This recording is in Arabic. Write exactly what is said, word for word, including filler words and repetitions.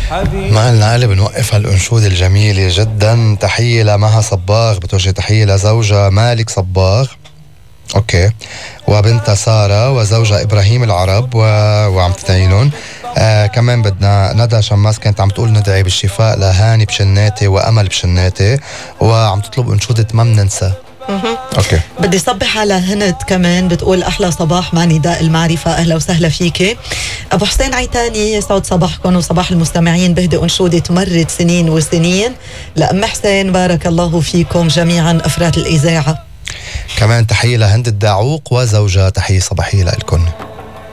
ما لنا قلب نوقف هالأنشودة الجميلة جدا. تحية لمها صباغ، بتوجه تحية لزوجها مالك صباغ اوكي وبنتها سارة وزوجها إبراهيم العرب و... وعم تتعينون. آه كمان بدنا ندى شماس كانت عم تقول ندعي بالشفاء لهاني بشناتي وأمل بشناتي، وعم تطلب أنشودة ما مننسى. اوكي بدي صبح على هند كمان بتقول احلى صباح مع نداء المعرفه، اهلا وسهلا فيكي. ابو حسين عيتاني يسعد صباحكم وصباح المستمعين، بهدي انشوده مرت سنين وسنين لأم حسين، بارك الله فيكم جميعا افراد الاذاعه. كمان تحيه لهند الداعوق وزوجها، تحيه صباحيه لكم.